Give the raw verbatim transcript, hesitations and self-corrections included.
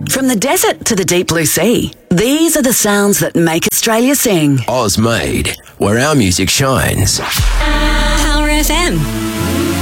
From the desert to the deep blue sea, these are the sounds that make Australia sing. Oz Made, where our music shines. Power F M.